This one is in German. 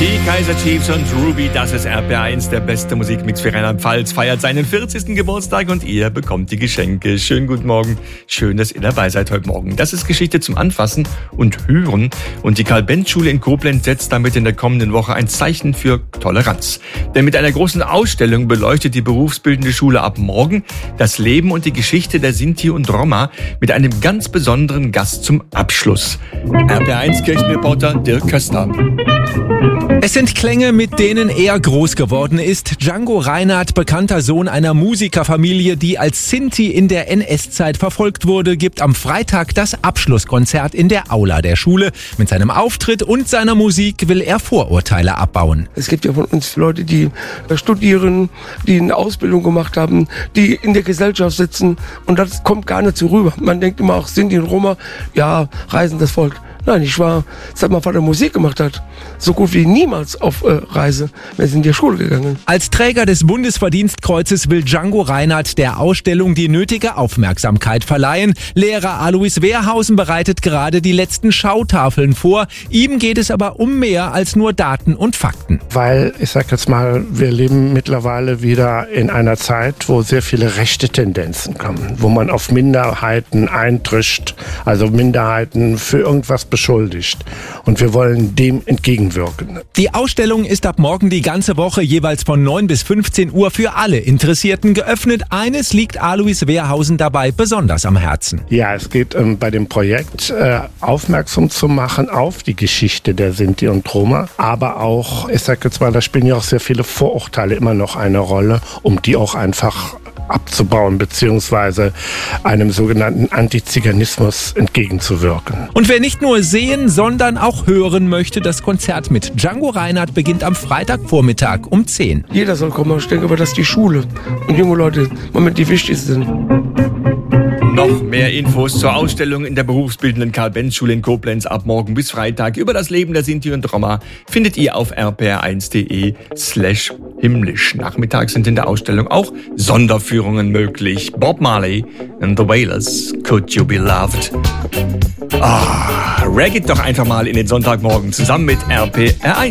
Die Kaiser Chiefs und Ruby, das ist RPR1, der beste Musikmix für Rheinland-Pfalz, feiert seinen 40. Geburtstag und ihr bekommt die Geschenke. Schönen guten Morgen, schön, dass ihr dabei seid heute Morgen. Das ist Geschichte zum Anfassen und Hören und die Karl-Benz-Schule in Koblenz setzt damit in der kommenden Woche ein Zeichen für Toleranz. Denn mit einer großen Ausstellung beleuchtet die berufsbildende Schule ab morgen das Leben und die Geschichte der Sinti und Roma mit einem ganz besonderen Gast zum Abschluss. RPR1 Kirchenreporter Dirk Köster. Es sind Klänge, mit denen er groß geworden ist. Django Reinhardt, bekannter Sohn einer Musikerfamilie, die als Sinti in der NS-Zeit verfolgt wurde, gibt am Freitag das Abschlusskonzert in der Aula der Schule. Mit seinem Auftritt und seiner Musik will er Vorurteile abbauen. Es gibt ja von uns Leute, die studieren, die eine Ausbildung gemacht haben, die in der Gesellschaft sitzen und das kommt gar nicht so rüber. Man denkt immer auch, Sinti und Roma, ja, reisendes Volk. Nein, ich war, seit mein Vater Musik gemacht hat, so gut wie niemals auf Reise. Wir sind in die Schule gegangen. Als Träger des Bundesverdienstkreuzes will Django Reinhardt der Ausstellung die nötige Aufmerksamkeit verleihen. Lehrer Alois Wehrhausen bereitet gerade die letzten Schautafeln vor. Ihm geht es aber um mehr als nur Daten und Fakten. Weil, ich sag jetzt mal, wir leben mittlerweile wieder in einer Zeit, wo sehr viele rechte Tendenzen kommen, wo man auf Minderheiten eintrischt, also Minderheiten für irgendwas beschuldigt. Und wir wollen dem entgegenwirken. Die Ausstellung ist ab morgen die ganze Woche jeweils von 9 bis 15 Uhr für alle Interessierten geöffnet. Eines liegt Alois Wehrhausen dabei besonders am Herzen. Ja, es geht bei dem Projekt aufmerksam zu machen auf die Geschichte der Sinti und Roma, aber auch, ich sag jetzt mal, da spielen ja auch sehr viele Vorurteile immer noch eine Rolle, um die auch einfach abzubauen, beziehungsweise einem sogenannten Antiziganismus entgegenzuwirken. Und wer nicht nur sehen, sondern auch hören möchte, das Konzert mit Django Reinhardt beginnt am Freitagvormittag um 10. Jeder soll kommen. Ich denke aber, dass die Schule und junge Leute im Moment die wichtigsten sind. Noch mehr Infos zur Ausstellung in der berufsbildenden Karl-Benz-Schule in Koblenz ab morgen bis Freitag über das Leben der Sinti und Roma findet ihr auf rpr1.de/himmlisch. Nachmittags sind in der Ausstellung auch Sonderführungen möglich. Bob Marley and the Wailers, Could You Be Loved? Reggae doch einfach mal in den Sonntagmorgen zusammen mit RPR1.